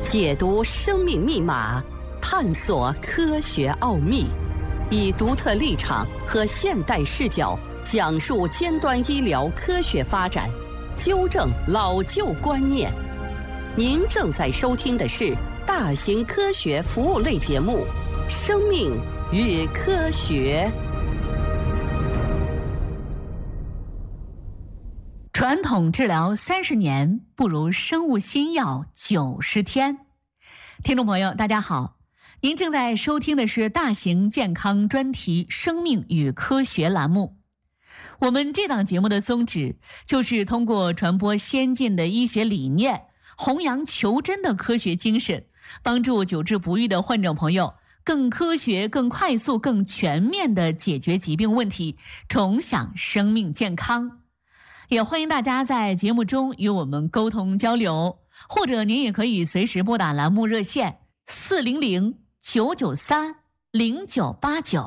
解读生命密码，探索科学奥秘，以独特立场和现代视角讲述尖端医疗科学发展，纠正老旧观念。您正在收听的是大型科学服务类节目《生命与科学》。 传统治疗30年，不如生物新药90天。听众朋友，大家好，您正在收听的是大型健康专题《生命与科学》栏目。我们这档节目的宗旨就是通过传播先进的医学理念，弘扬求真的科学精神，帮助久治不愈的患者朋友更科学、更快速、更全面地解决疾病问题，重享生命健康。也欢迎大家在节目中与我们沟通交流，或者您也可以随时拨打栏目热线400-993-0989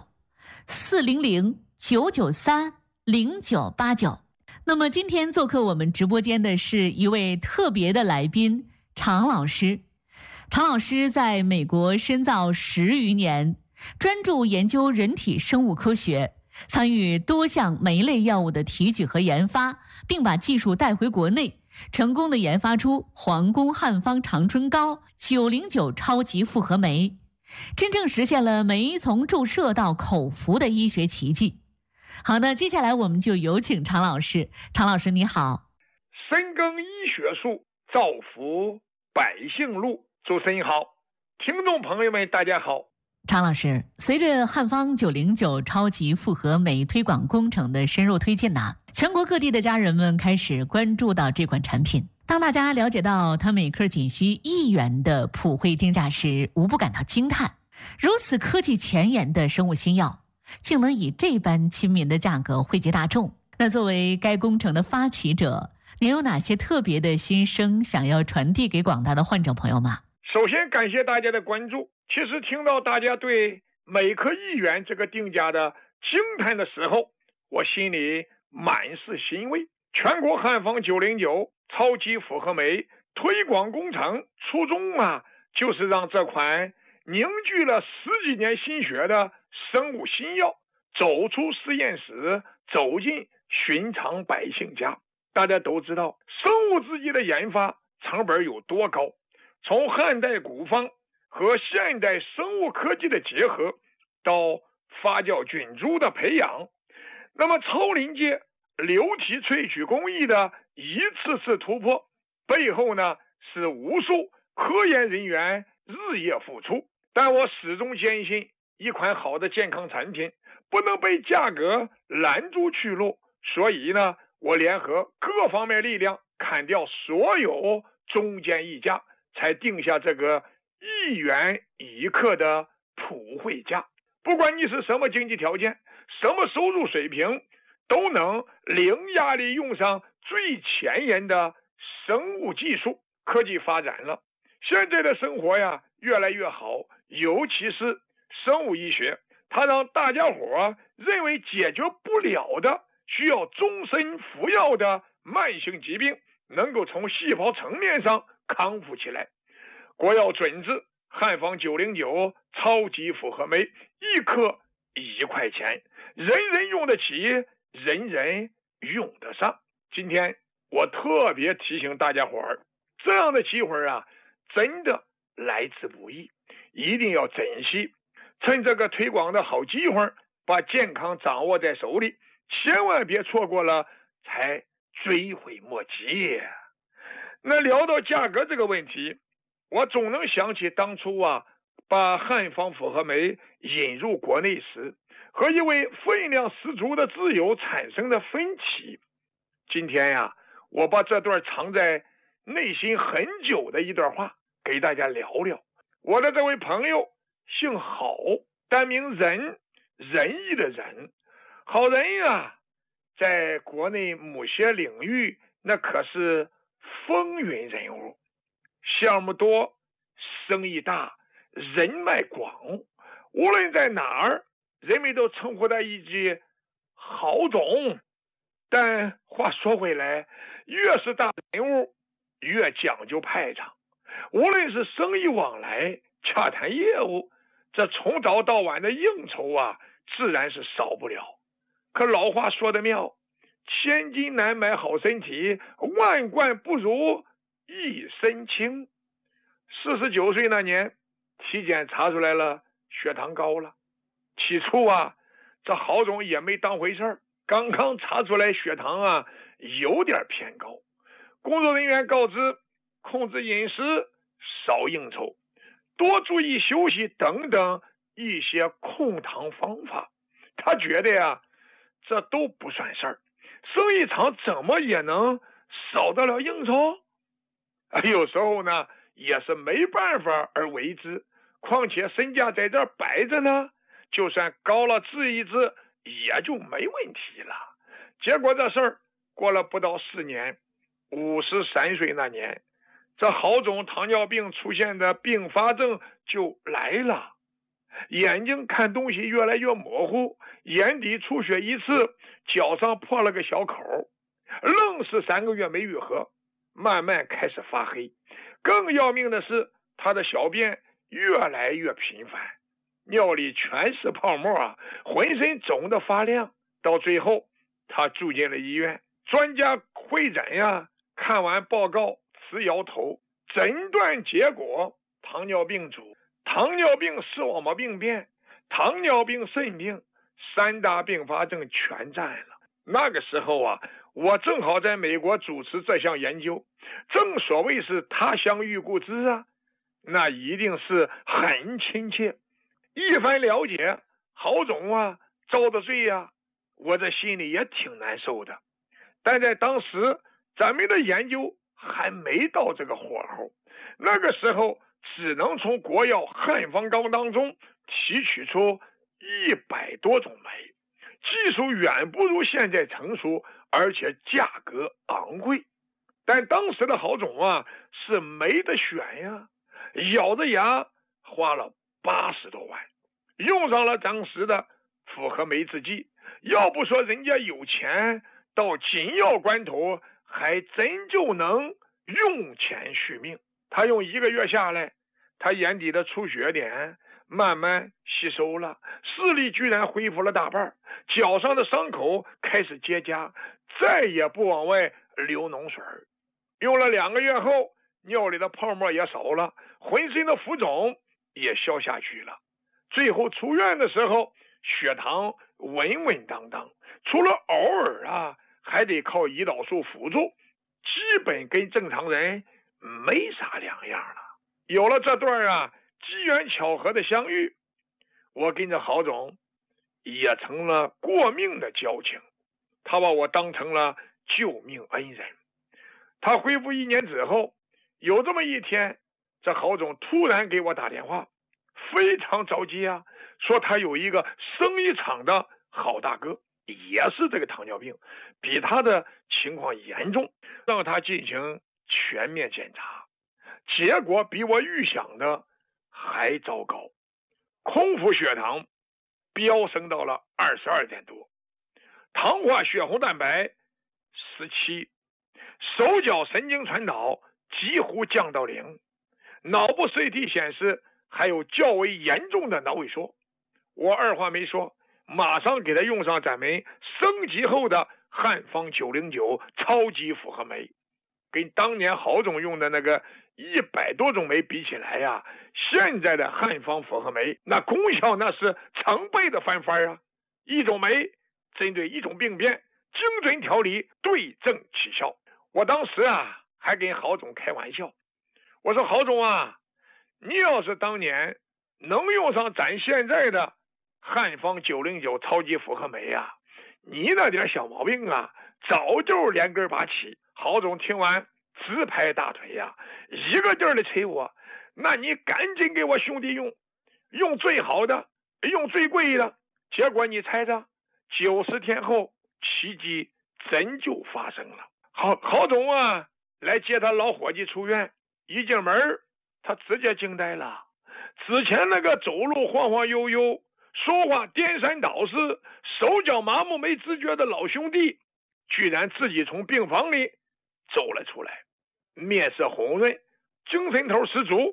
400-993-0989。那么今天做客我们直播间的是一位特别的来宾，常老师。常老师在美国深造10余年，专注研究人体生物科学，参与多项酶类药物的提取和研发，并把技术带回国内，成功地研发出皇宫汉方长春膏909超级复合酶，真正实现了酶从注射到口服的医学奇迹。好，那接下来我们就有请常老师。常老师你好。 深耕医学术，造福百姓路。主持人好，听众朋友们大家好。 常老师，随着汉方909超级复合酶推广工程的深入推进全国各地的家人们开始关注到这款产品。当大家了解到它每克仅需1元的普惠定价时，无不感到惊叹。如此科技前沿的生物新药，竟能以这般亲民的价格惠及大众。那作为该工程的发起者，您有哪些特别的心声想要传递给广大的患者朋友吗？ 首先感谢大家的关注。其实听到大家对每克1元这个定价的惊叹的时候，我心里满是欣慰。全国汉方909超级复合酶推广工程初衷就是让这款凝聚了10几年心血的生物新药走出实验室，走进寻常百姓家。大家都知道生物制剂的研发成本有多高，从汉代古方和现代生物科技的结合，到发酵菌株的培养，那么超临界流体萃取工艺的一次次突破，背后是无数科研人员日夜付出。但我始终坚信，一款好的健康产品不能被价格拦住去路，所以我联合各方面力量，砍掉所有中间溢价，才定下这个1元1克的普惠价。不管你是什么经济条件，什么收入水平，都能零压力用上最前沿的生物技术。科技发展了，现在的生活越来越好，尤其是生物医学，它让大家伙认为解决不了的需要终身服药的慢性疾病，能够从细胞层面上康复起来。国药准字汉方909超级复合酶1克1块钱，人人用得起，人人用得上。今天我特别提醒大家伙儿，这样的机会真的来之不易，一定要珍惜，趁这个推广的好机会，把健康掌握在手里，千万别错过了才追悔莫及。那聊到价格这个问题，我总能想起当初把汉方复合酶引入国内时，和一位分量十足的挚友产生的分歧。今天我把这段藏在内心很久的一段话给大家聊聊。我的这位朋友姓郝，单名仁，仁义的仁。好人在国内某些领域那可是风云人物，项目多，生意大，人脉广，无论在哪儿，人们都称呼他一句郝总。但话说回来，越是大人物越讲究派场， 无论是生意往来、洽谈业务，这从早到晚的应酬啊，自然是少不了。可老话说得妙，千金难买好身体，万贯不如一身轻。49岁那年，体检查出来了血糖高了。起初啊，这郝总也没当回事儿，刚刚查出来血糖啊有点偏高。工作人员告知控制饮食，少应酬，多注意休息等等一些控糖方法。他觉得呀，这都不算事儿，生意场怎么也能少得了应酬？有时候呢也是没办法而为之，况且身价在这儿摆着呢，就算高了治一治也就没问题了。结果这事儿过了不到4年，53岁那年，这郝总糖尿病出现的并发症就来了，眼睛看东西越来越模糊，眼底出血一次，脚上破了个小口，愣是3个月没愈合，慢慢开始发黑。更要命的是，他的小便越来越频繁，尿里全是泡沫啊，浑身肿得发亮。到最后他住进了医院，专家会诊呀，看完报告直摇头，诊断结果糖尿病足，糖尿病视网膜病变，糖尿病肾病，3大并发症全占了。那个时候啊，我正好在美国主持这项研究，正所谓是他乡遇故知啊，那一定是很亲切。一番了解，郝总啊遭的罪啊，我这心里也挺难受的。但在当时咱们的研究还没到这个火候，那个时候只能从国药汉方膏当中提取出100多种酶，技术远不如现在成熟，而且价格昂贵。但当时的郝总啊是没得选呀，咬着牙花了80多万，用上了当时的复合酶制剂。要不说人家有钱，到紧要关头还真就能用钱续命。他用1个月下来，他眼底的出血点慢慢吸收了，视力居然恢复了大半，脚上的伤口开始结痂，再也不往外流脓水。用了2个月后，尿里的泡沫也少了，浑身的浮肿也消下去了。最后出院的时候，血糖稳稳当当，除了偶尔啊还得靠胰岛素辅助，基本跟正常人没啥两样了。有了这段啊机缘巧合的相遇，我跟着郝总也成了过命的交情，他把我当成了救命恩人。他恢复1年之后，有这么一天，这郝总突然给我打电话，非常着急啊，说他有一个生意场的好大哥也是这个糖尿病，比他的情况严重，让他进行全面检查。结果比我预想的还糟糕，空腹血糖飙升到了22点多，糖化血红蛋白17，手脚神经传导几乎降到0，脑部 CT 显示还有较为严重的脑萎缩。我二话没说，马上给他用上咱们升级后的汉方909超级复合酶，跟当年郝总用的那个100多种酶比起来呀，现在的汉方复合酶那功效那是成倍的翻番啊！一种酶针对一种病变，精准调理，对症起效。我当时啊还跟郝总开玩笑，我说郝总啊，你要是当年能用上咱现在的汉方909超级复合酶啊，你那点小毛病啊早就连根拔起。郝总听完直拍大腿呀，一个劲儿的催我，那你赶紧给我兄弟用最好的，用最贵的。结果你猜着90天后，奇迹真就发生了。郝总啊来接他老伙计出院，一进门他直接惊呆了。之前那个走路晃晃悠悠，说话颠三倒四，手脚麻木没知觉的老兄弟，居然自己从病房里走了出来，面色红润， 精神头十足。